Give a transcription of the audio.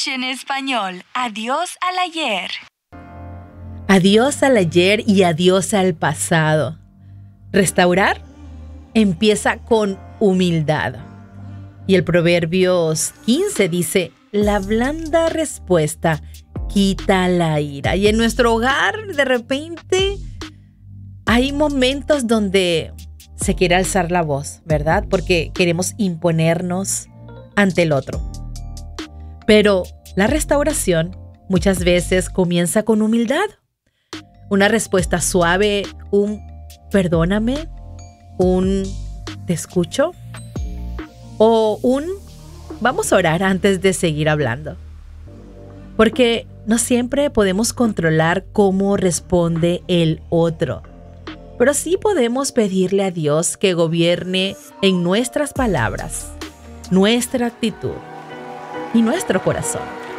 English en español. Adiós al ayer. Adiós al ayer y adiós al pasado. Restaurar empieza con humildad. Y el Proverbios 15 dice, la blanda respuesta quita la ira. Y en nuestro hogar, de repente, hay momentos donde se quiere alzar la voz, ¿verdad? Porque queremos imponernos ante el otro. Pero la restauración muchas veces comienza con humildad. Una respuesta suave, un perdóname, un te escucho o un vamos a orar antes de seguir hablando. Porque no siempre podemos controlar cómo responde el otro. Pero sí podemos pedirle a Dios que gobierne en nuestras palabras, nuestra actitud y nuestro corazón.